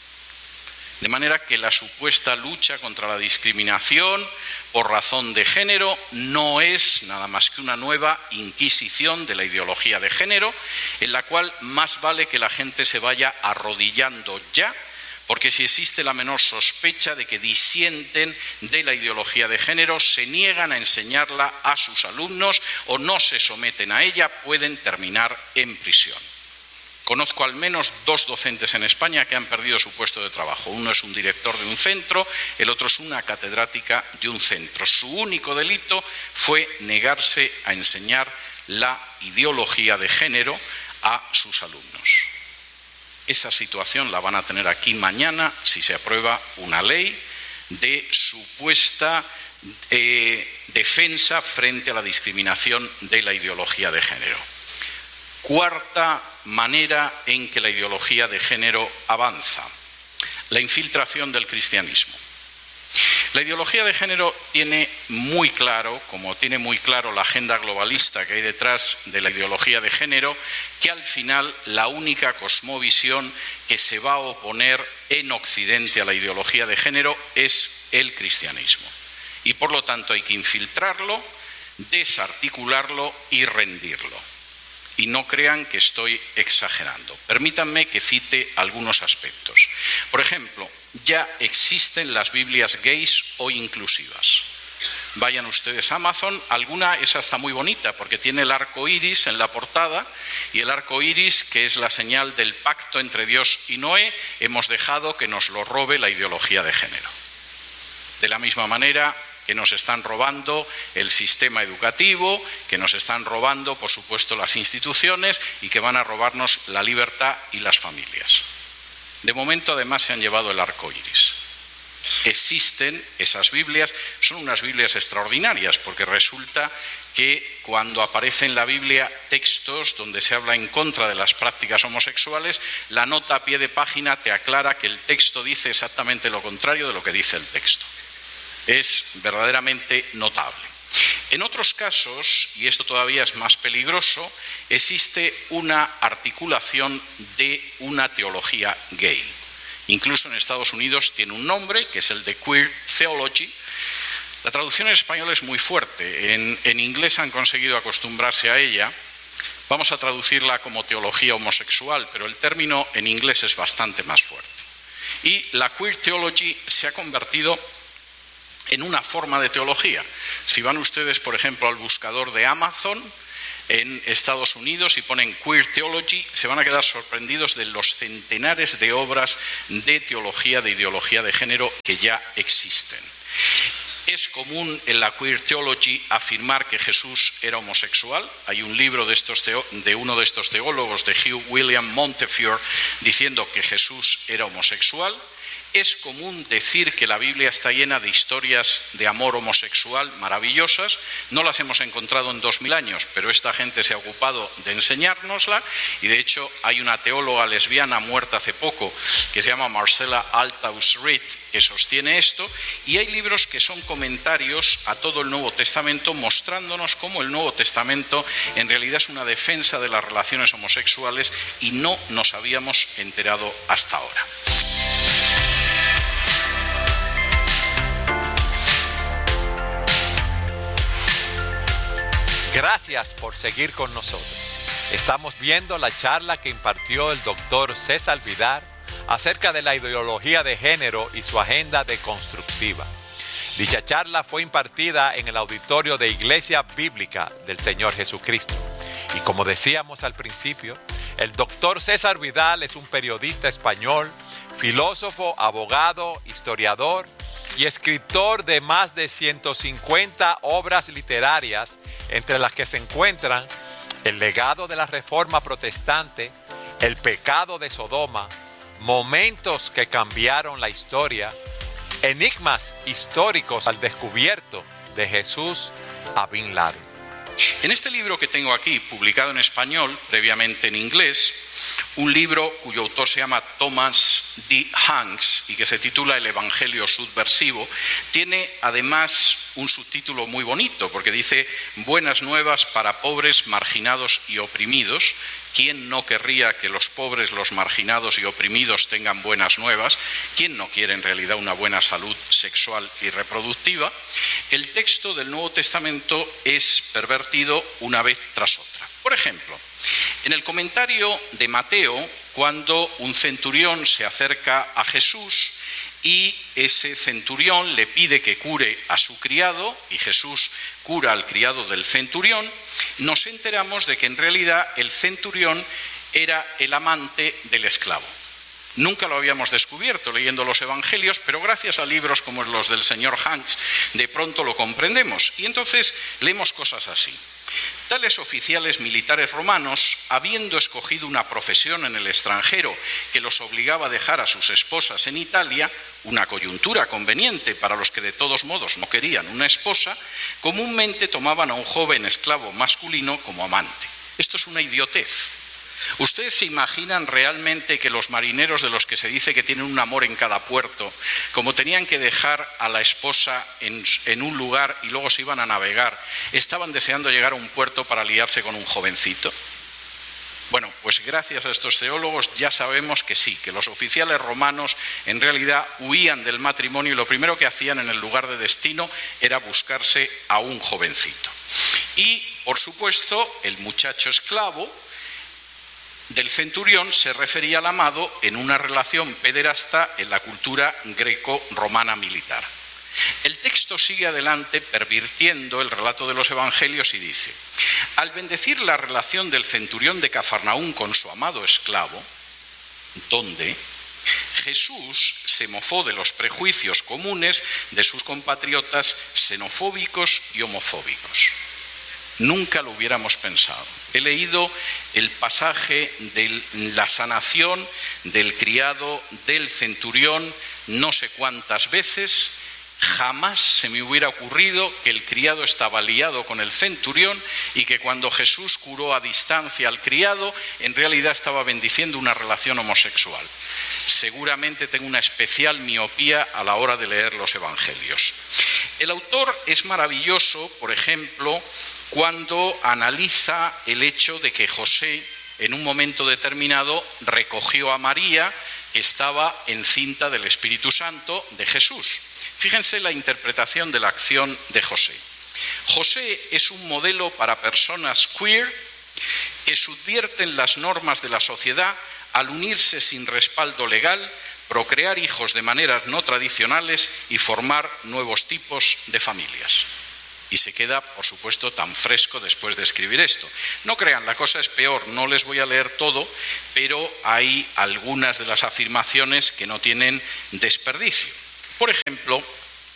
De manera que la supuesta lucha contra la discriminación por razón de género no es nada más que una nueva inquisición de la ideología de género, en la cual más vale que la gente se vaya arrodillando ya, porque si existe la menor sospecha de que disienten de la ideología de género, se niegan a enseñarla a sus alumnos o no se someten a ella, pueden terminar en prisión. Conozco al menos 2 docentes en España que han perdido su puesto de trabajo. Uno es un director de un centro, el otro es una catedrática de un centro. Su único delito fue negarse a enseñar la ideología de género a sus alumnos. Esa situación la van a tener aquí mañana si se aprueba una ley de supuesta defensa frente a la discriminación de la ideología de género. Cuarta manera en que la ideología de género avanza: la infiltración del cristianismo. La ideología de género tiene muy claro, como tiene muy claro la agenda globalista que hay detrás de la ideología de género, que al final la única cosmovisión que se va a oponer en Occidente a la ideología de género es el cristianismo. Y por lo tanto hay que infiltrarlo, desarticularlo y rendirlo. Y no crean que estoy exagerando. Permítanme que cite algunos aspectos. Por ejemplo, ya existen las Biblias gays o inclusivas. Vayan ustedes a Amazon, alguna es hasta muy bonita porque tiene el arco iris en la portada, y el arco iris, que es la señal del pacto entre Dios y Noé, hemos dejado que nos lo robe la ideología de género. De la misma manera que nos están robando el sistema educativo, que nos están robando, por supuesto, las instituciones y que van a robarnos la libertad y las familias. De momento, además, se han llevado el arco iris. Existen esas Biblias, son unas Biblias extraordinarias, porque resulta que cuando aparece en la Biblia textos donde se habla en contra de las prácticas homosexuales, la nota a pie de página te aclara que el texto dice exactamente lo contrario de lo que dice el texto. Es verdaderamente notable. En otros casos, y esto todavía es más peligroso, existe una articulación de una teología gay. Incluso en Estados Unidos tiene un nombre, que es el de Queer Theology. La traducción en español es muy fuerte. En inglés han conseguido acostumbrarse a ella. Vamos a traducirla como teología homosexual, pero el término en inglés es bastante más fuerte. Y la Queer Theology se ha convertido en una forma de teología. Si van ustedes, por ejemplo, al buscador de Amazon en Estados Unidos y ponen Queer Theology, se van a quedar sorprendidos de los centenares de obras de teología, de ideología de género que ya existen. Es común en la Queer Theology afirmar que Jesús era homosexual. Hay un libro de uno de estos teólogos, de Hugh William Montefiore, diciendo que Jesús era homosexual. Es común decir que la Biblia está llena de historias de amor homosexual maravillosas. No las hemos encontrado en 2000 años, pero esta gente se ha ocupado de enseñárnosla, y de hecho hay una teóloga lesbiana muerta hace poco que se llama Marcella Althaus Reed, que sostiene esto, y hay libros que son comentarios a todo el Nuevo Testamento mostrándonos cómo el Nuevo Testamento en realidad es una defensa de las relaciones homosexuales y no nos habíamos enterado hasta ahora. Gracias por seguir con nosotros. Estamos viendo la charla que impartió el doctor César Vidal acerca de la ideología de género y su agenda deconstructiva. Dicha charla fue impartida en el auditorio de Iglesia Bíblica del Señor Jesucristo. Y como decíamos al principio, el doctor César Vidal es un periodista español, filósofo, abogado, historiador y escritor de más de 150 obras literarias, entre las que se encuentran El legado de la Reforma Protestante, El pecado de Sodoma, Momentos que cambiaron la historia, Enigmas históricos al descubierto de Jesús a Bin Laden. En este libro que tengo aquí, publicado en español, previamente en inglés, un libro cuyo autor se llama Thomas D. Hanks y que se titula El Evangelio Subversivo, tiene además un subtítulo muy bonito porque dice Buenas nuevas para pobres, marginados y oprimidos. ¿Quién no querría que los pobres, los marginados y oprimidos tengan buenas nuevas? ¿Quién no quiere en realidad una buena salud sexual y reproductiva? El texto del Nuevo Testamento es pervertido una vez tras otra. Por ejemplo, en el comentario de Mateo, cuando un centurión se acerca a Jesús y ese centurión le pide que cure a su criado, y Jesús cura al criado del centurión, nos enteramos de que en realidad el centurión era el amante del esclavo. Nunca lo habíamos descubierto leyendo los evangelios, pero gracias a libros como los del señor Hanks, de pronto lo comprendemos. Y entonces leemos cosas así. Tales oficiales militares romanos, habiendo escogido una profesión en el extranjero que los obligaba a dejar a sus esposas en Italia, una coyuntura conveniente para los que de todos modos no querían una esposa, comúnmente tomaban a un joven esclavo masculino como amante. Esto es una idiotez. ¿Ustedes se imaginan realmente que los marineros de los que se dice que tienen un amor en cada puerto, como tenían que dejar a la esposa en un lugar y luego se iban a navegar, estaban deseando llegar a un puerto para liarse con un jovencito? Bueno, pues gracias a estos teólogos ya sabemos que sí, que los oficiales romanos en realidad huían del matrimonio y lo primero que hacían en el lugar de destino era buscarse a un jovencito. Y, por supuesto, el muchacho esclavo del centurión se refería al amado en una relación pederasta en la cultura greco-romana militar. El texto sigue adelante pervirtiendo el relato de los evangelios y dice: al bendecir la relación del centurión de Cafarnaún con su amado esclavo, donde Jesús se mofó de los prejuicios comunes de sus compatriotas xenofóbicos y homofóbicos. Nunca lo hubiéramos pensado. He leído el pasaje de la sanación del criado del centurión no sé cuántas veces. Jamás se me hubiera ocurrido que el criado estaba liado con el centurión y que cuando Jesús curó a distancia al criado, en realidad estaba bendiciendo una relación homosexual. Seguramente tengo una especial miopía a la hora de leer los evangelios. El autor es maravilloso, por ejemplo, cuando analiza el hecho de que José, en un momento determinado, recogió a María, que estaba encinta del Espíritu Santo de Jesús. Fíjense la interpretación de la acción de José. José es un modelo para personas queer que subvierten las normas de la sociedad al unirse sin respaldo legal, procrear hijos de maneras no tradicionales y formar nuevos tipos de familias. Y se queda, por supuesto, tan fresco después de escribir esto. No crean, la cosa es peor, no les voy a leer todo, pero hay algunas de las afirmaciones que no tienen desperdicio. Por ejemplo,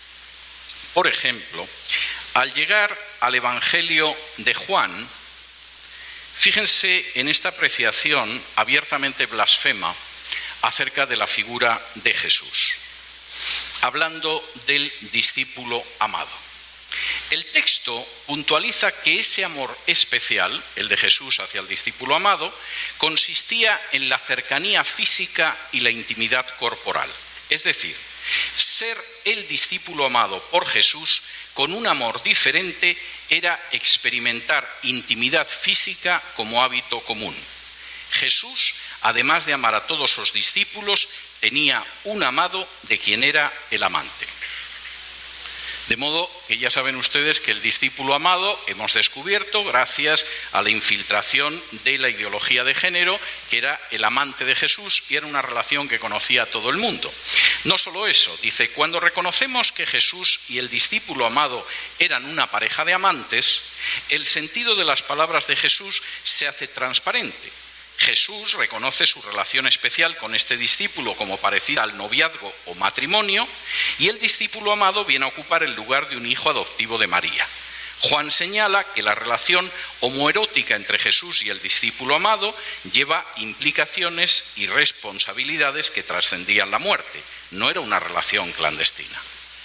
al llegar al Evangelio de Juan, fíjense en esta apreciación abiertamente blasfema acerca de la figura de Jesús, hablando del discípulo amado. El texto puntualiza que ese amor especial, el de Jesús hacia el discípulo amado, consistía en la cercanía física y la intimidad corporal. Es decir, ser el discípulo amado por Jesús con un amor diferente era experimentar intimidad física como hábito común. Jesús, además de amar a todos sus discípulos, tenía un amado de quien era el amante. De modo que ya saben ustedes que el discípulo amado hemos descubierto, gracias a la infiltración de la ideología de género, que era el amante de Jesús y era una relación que conocía a todo el mundo. No solo eso, dice, cuando reconocemos que Jesús y el discípulo amado eran una pareja de amantes, el sentido de las palabras de Jesús se hace transparente. Jesús reconoce su relación especial con este discípulo como parecida al noviazgo o matrimonio, y el discípulo amado viene a ocupar el lugar de un hijo adoptivo de María. Juan señala que la relación homoerótica entre Jesús y el discípulo amado lleva implicaciones y responsabilidades que trascendían la muerte. No era una relación clandestina.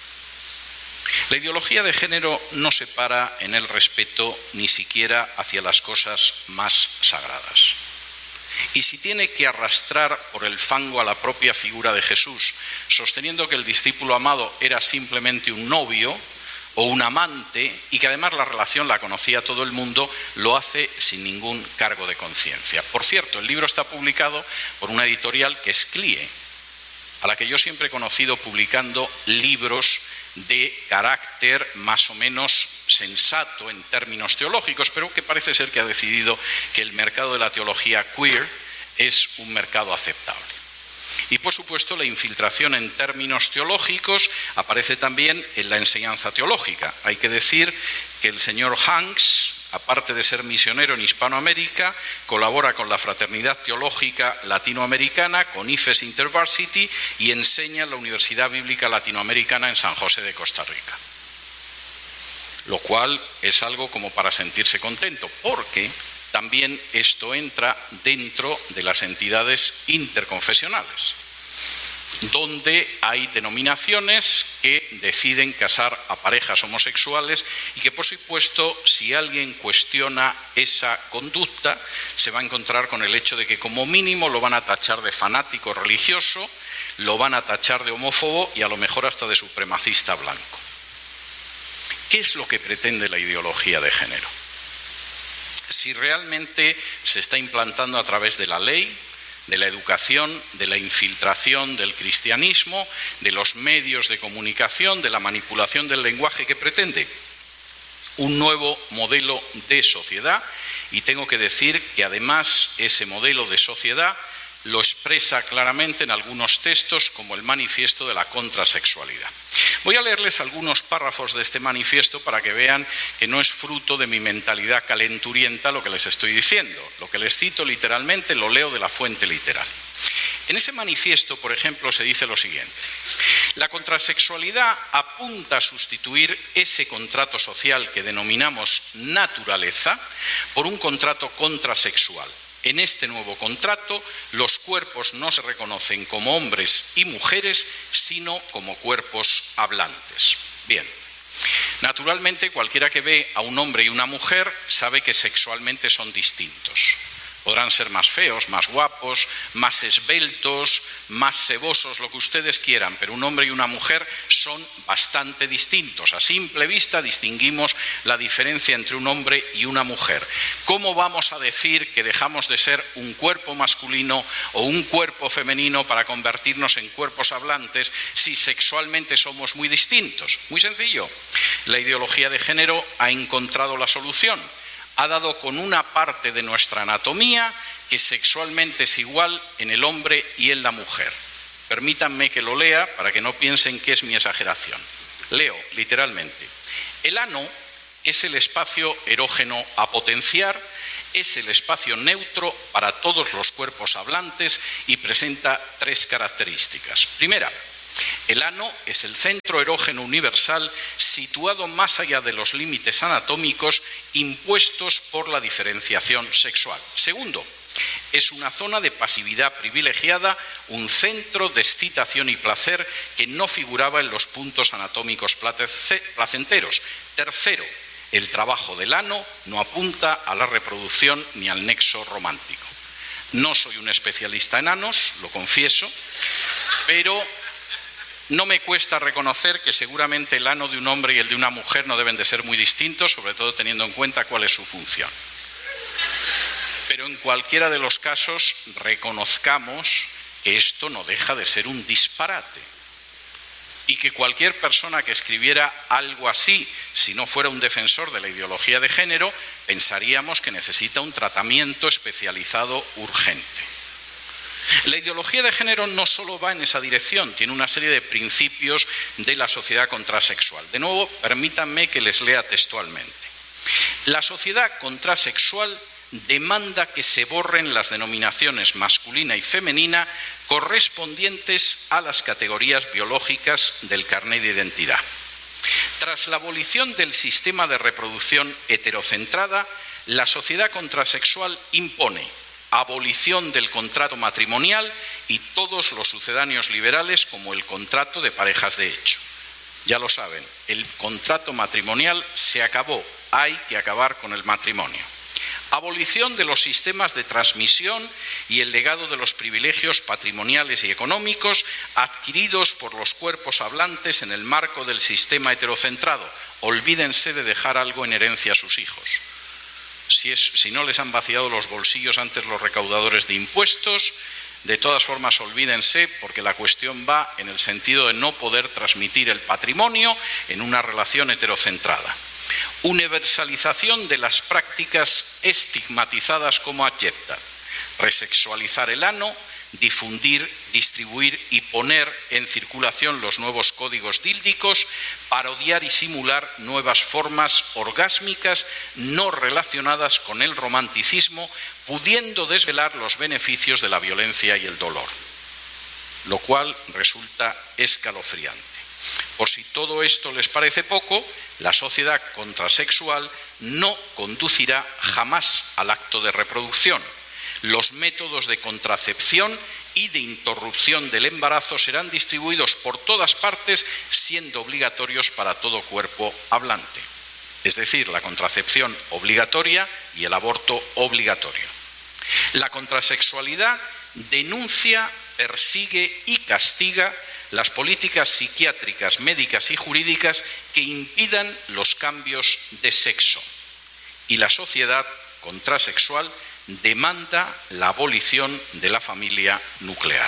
La ideología de género no se para en el respeto ni siquiera hacia las cosas más sagradas. Y si tiene que arrastrar por el fango a la propia figura de Jesús, sosteniendo que el discípulo amado era simplemente un novio o un amante y que además la relación la conocía todo el mundo, lo hace sin ningún cargo de conciencia. Por cierto, el libro está publicado por una editorial que es CLIE, a la que yo siempre he conocido publicando libros de carácter más o menos sensato en términos teológicos, pero que parece ser que ha decidido que el mercado de la teología queer es un mercado aceptable. Y por supuesto la infiltración en términos teológicos aparece también en la enseñanza teológica. Hay que decir que el señor Hanks, aparte de ser misionero en Hispanoamérica, colabora con la Fraternidad Teológica Latinoamericana, con IFES InterVarsity, y enseña en la Universidad Bíblica Latinoamericana en San José de Costa Rica. Lo cual es algo como para sentirse contento, porque también esto entra dentro de las entidades interconfesionales, donde hay denominaciones que deciden casar a parejas homosexuales y que, por supuesto, si alguien cuestiona esa conducta, se va a encontrar con el hecho de que como mínimo lo van a tachar de fanático religioso, lo van a tachar de homófobo y a lo mejor hasta de supremacista blanco. ¿Qué es lo que pretende la ideología de género? Si realmente se está implantando a través de la ley, de la educación, de la infiltración del cristianismo, de los medios de comunicación, de la manipulación del lenguaje, que pretende un nuevo modelo de sociedad, y tengo que decir que además ese modelo de sociedad lo expresa claramente en algunos textos como el manifiesto de la contrasexualidad. Voy a leerles algunos párrafos de este manifiesto para que vean que no es fruto de mi mentalidad calenturienta lo que les estoy diciendo. Lo que les cito literalmente lo leo de la fuente literal. En ese manifiesto, por ejemplo, se dice lo siguiente: la contrasexualidad apunta a sustituir ese contrato social que denominamos naturaleza por un contrato contrasexual. En este nuevo contrato, los cuerpos no se reconocen como hombres y mujeres, sino como cuerpos hablantes. Bien, naturalmente cualquiera que ve a un hombre y una mujer sabe que sexualmente son distintos. Podrán ser más feos, más guapos, más esbeltos, más sebosos, lo que ustedes quieran, pero un hombre y una mujer son bastante distintos. A simple vista distinguimos la diferencia entre un hombre y una mujer. ¿Cómo vamos a decir que dejamos de ser un cuerpo masculino o un cuerpo femenino para convertirnos en cuerpos hablantes si sexualmente somos muy distintos? Muy sencillo. La ideología de género ha encontrado la solución. Ha dado con una parte de nuestra anatomía que sexualmente es igual en el hombre y en la mujer. Permítanme que lo lea para que no piensen que es mi exageración. Leo literalmente. El ano es el espacio erógeno a potenciar, es el espacio neutro para todos los cuerpos hablantes y presenta 3 características. Primera, el ano es el centro erógeno universal situado más allá de los límites anatómicos impuestos por la diferenciación sexual. Segundo, es una zona de pasividad privilegiada, un centro de excitación y placer que no figuraba en los puntos anatómicos placenteros. Tercero, el trabajo del ano no apunta a la reproducción ni al nexo romántico. No soy un especialista en anos, lo confieso, pero no me cuesta reconocer que seguramente el ano de un hombre y el de una mujer no deben de ser muy distintos, sobre todo teniendo en cuenta cuál es su función. Pero en cualquiera de los casos reconozcamos que esto no deja de ser un disparate y que cualquier persona que escribiera algo así, si no fuera un defensor de la ideología de género, pensaríamos que necesita un tratamiento especializado urgente. La ideología de género no solo va en esa dirección, tiene una serie de principios de la sociedad contrasexual. De nuevo, permítanme que les lea textualmente. La sociedad contrasexual demanda que se borren las denominaciones masculina y femenina correspondientes a las categorías biológicas del carnet de identidad. Tras la abolición del sistema de reproducción heterocentrada, la sociedad contrasexual impone abolición del contrato matrimonial y todos los sucedáneos liberales como el contrato de parejas de hecho. Ya lo saben, el contrato matrimonial se acabó, hay que acabar con el matrimonio. Abolición de los sistemas de transmisión y el legado de los privilegios patrimoniales y económicos adquiridos por los cuerpos hablantes en el marco del sistema heterocentrado. Olvídense de dejar algo en herencia a sus hijos. Si no les han vaciado los bolsillos antes los recaudadores de impuestos, de todas formas olvídense, porque la cuestión va en el sentido de no poder transmitir el patrimonio en una relación heterocentrada. Universalización de las prácticas estigmatizadas como abyectas, resexualizar el ano, difundir, distribuir y poner en circulación los nuevos códigos díldicos, parodiar y simular nuevas formas orgásmicas no relacionadas con el romanticismo, pudiendo desvelar los beneficios de la violencia y el dolor, lo cual resulta escalofriante. Por si todo esto les parece poco, la sociedad contrasexual no conducirá jamás al acto de reproducción. Los métodos de contracepción y de interrupción del embarazo serán distribuidos por todas partes, siendo obligatorios para todo cuerpo hablante. Es decir, la contracepción obligatoria y el aborto obligatorio. La contrasexualidad denuncia, persigue y castiga las políticas psiquiátricas, médicas y jurídicas que impidan los cambios de sexo. Y la sociedad contrasexual demanda la abolición de la familia nuclear.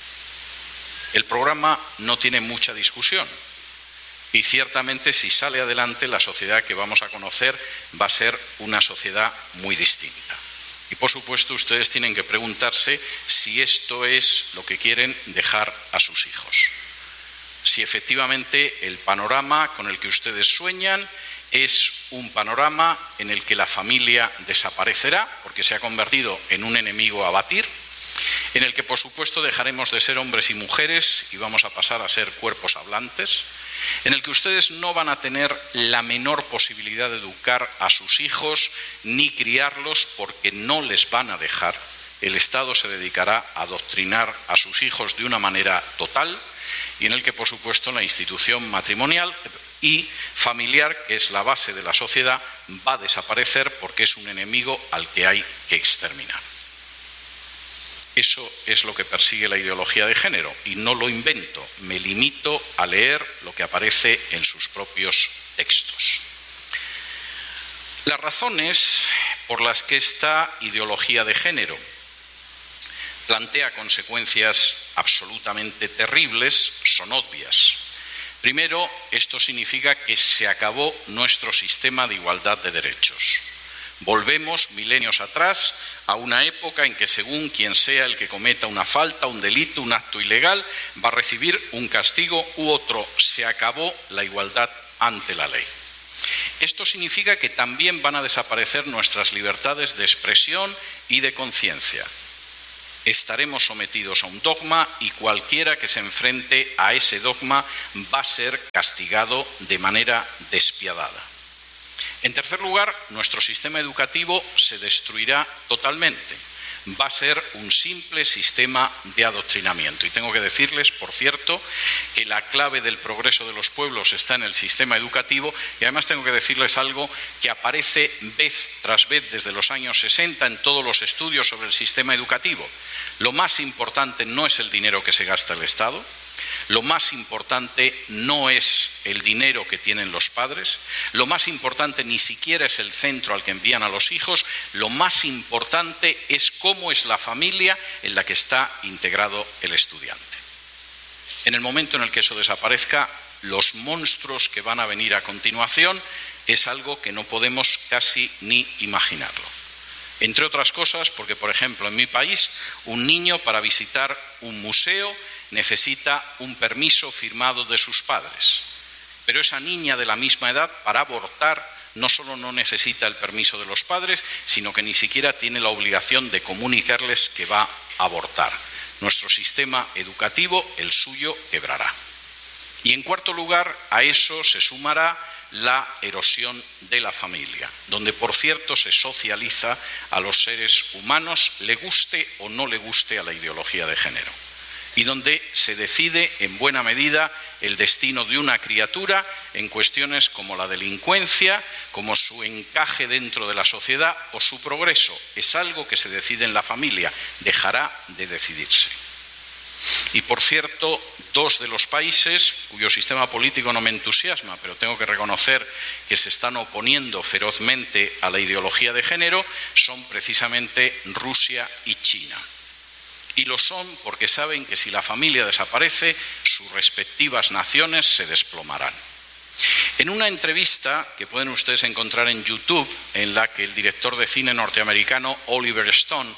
El programa no tiene mucha discusión y ciertamente si sale adelante la sociedad que vamos a conocer va a ser una sociedad muy distinta. Y por supuesto ustedes tienen que preguntarse si esto es lo que quieren dejar a sus hijos. Si efectivamente el panorama con el que ustedes sueñan es un panorama en el que la familia desaparecerá porque se ha convertido en un enemigo a batir, en el que por supuesto dejaremos de ser hombres y mujeres y vamos a pasar a ser cuerpos hablantes, en el que ustedes no van a tener la menor posibilidad de educar a sus hijos ni criarlos porque no les van a dejar. El Estado se dedicará a adoctrinar a sus hijos de una manera total y en el que, por supuesto, la institución matrimonial y familiar, que es la base de la sociedad, va a desaparecer porque es un enemigo al que hay que exterminar. Eso es lo que persigue la ideología de género y no lo invento, me limito a leer lo que aparece en sus propios textos. Las razones por las que esta ideología de género plantea consecuencias absolutamente terribles son obvias. Primero, esto significa que se acabó nuestro sistema de igualdad de derechos. Volvemos milenios atrás a una época en que según quien sea el que cometa una falta, un delito, un acto ilegal, va a recibir un castigo u otro. Se acabó la igualdad ante la ley. Esto significa que también van a desaparecer nuestras libertades de expresión y de conciencia. Estaremos sometidos a un dogma y cualquiera que se enfrente a ese dogma va a ser castigado de manera despiadada. En tercer lugar, nuestro sistema educativo se destruirá totalmente. Va a ser un simple sistema de adoctrinamiento. Y tengo que decirles, por cierto, que la clave del progreso de los pueblos está en el sistema educativo y además tengo que decirles algo que aparece vez tras vez desde los años 60 en todos los estudios sobre el sistema educativo. Lo más importante no es el dinero que se gasta el Estado. Lo más importante no es el dinero que tienen los padres, lo más importante ni siquiera es el centro al que envían a los hijos, lo más importante es cómo es la familia en la que está integrado el estudiante. En el momento en el que eso desaparezca, los monstruos que van a venir a continuación es algo que no podemos casi ni imaginarlo. Entre otras cosas, porque, por ejemplo, en mi país, un niño para visitar un museo necesita un permiso firmado de sus padres. Pero esa niña de la misma edad, para abortar, no solo no necesita el permiso de los padres, sino que ni siquiera tiene la obligación de comunicarles que va a abortar. Nuestro sistema educativo, el suyo, quebrará. Y en cuarto lugar, a eso se sumará la erosión de la familia, donde, por cierto, se socializa a los seres humanos, le guste o no le guste a la ideología de género, y donde se decide en buena medida el destino de una criatura en cuestiones como la delincuencia, como su encaje dentro de la sociedad o su progreso. Es algo que se decide en la familia, dejará de decidirse. Y, por cierto, dos de los países cuyo sistema político no me entusiasma, pero tengo que reconocer que se están oponiendo ferozmente a la ideología de género, son precisamente Rusia y China. Y lo son porque saben que si la familia desaparece, sus respectivas naciones se desplomarán. En una entrevista que pueden ustedes encontrar en YouTube, en la que el director de cine norteamericano Oliver Stone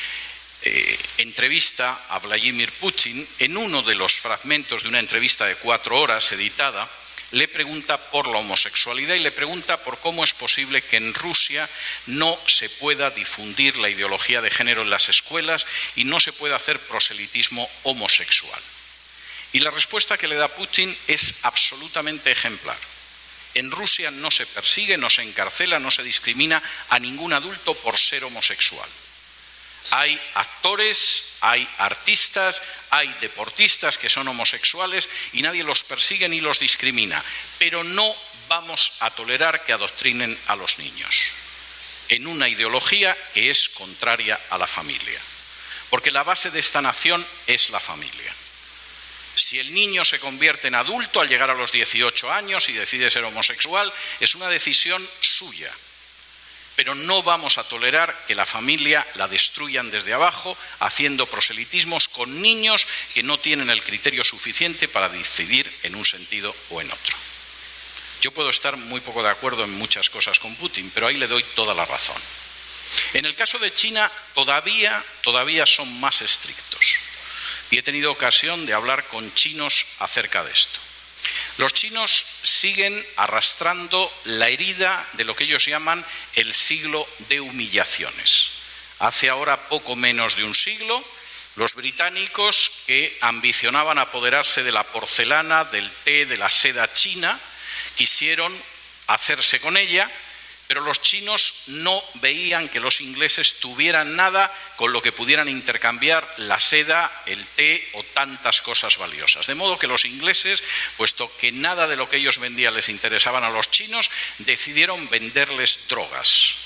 entrevista a Vladimir Putin, en uno de los fragmentos de una entrevista de 4 horas editada, le pregunta por la homosexualidad y le pregunta por cómo es posible que en Rusia no se pueda difundir la ideología de género en las escuelas y no se pueda hacer proselitismo homosexual. Y la respuesta que le da Putin es absolutamente ejemplar. En Rusia no se persigue, no se encarcela, no se discrimina a ningún adulto por ser homosexual. Hay actores, hay artistas, hay deportistas que son homosexuales y nadie los persigue ni los discrimina. Pero no vamos a tolerar que adoctrinen a los niños en una ideología que es contraria a la familia. Porque la base de esta nación es la familia. Si el niño se convierte en adulto al llegar a los 18 años y decide ser homosexual, es una decisión suya. Pero no vamos a tolerar que la familia la destruyan desde abajo, haciendo proselitismos con niños que no tienen el criterio suficiente para decidir en un sentido o en otro. Yo puedo estar muy poco de acuerdo en muchas cosas con Putin, pero ahí le doy toda la razón. En el caso de China, todavía son más estrictos. Y he tenido ocasión de hablar con chinos acerca de esto. Los chinos siguen arrastrando la herida de lo que ellos llaman el siglo de humillaciones. Hace ahora poco menos de un siglo, los británicos, que ambicionaban apoderarse de la porcelana, del té, de la seda china, quisieron hacerse con ella, pero los chinos no veían que los ingleses tuvieran nada con lo que pudieran intercambiar la seda, el té o tantas cosas valiosas. De modo que los ingleses, puesto que nada de lo que ellos vendían les interesaban a los chinos, decidieron venderles drogas.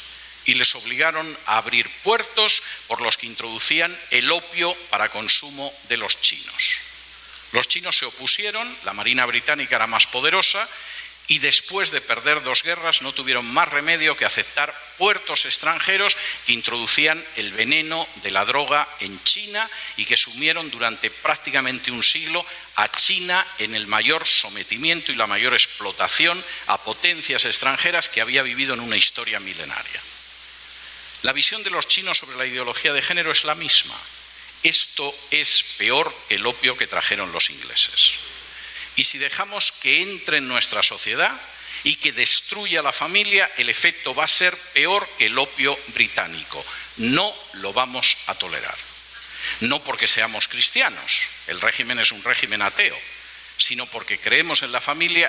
y les obligaron a abrir puertos por los que introducían el opio para consumo de los chinos. Los chinos se opusieron, la Marina británica era más poderosa y después de perder 2 guerras no tuvieron más remedio que aceptar puertos extranjeros que introducían el veneno de la droga en China y que sumieron durante prácticamente un siglo a China en el mayor sometimiento y la mayor explotación a potencias extranjeras que había vivido en una historia milenaria. La visión de los chinos sobre la ideología de género es la misma. Esto es peor que el opio que trajeron los ingleses. Y si dejamos que entre en nuestra sociedad y que destruya la familia, el efecto va a ser peor que el opio británico. No lo vamos a tolerar. No porque seamos cristianos, el régimen es un régimen ateo, sino porque creemos en la familia